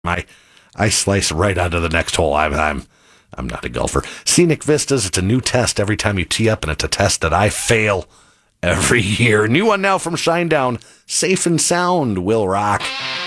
I slice right onto the next hole. I'm not a golfer. Scenic Vistas, it's a new test every time you tee up, and it's a test that I fail every year. New one now from Shinedown. Safe and Sound will rock.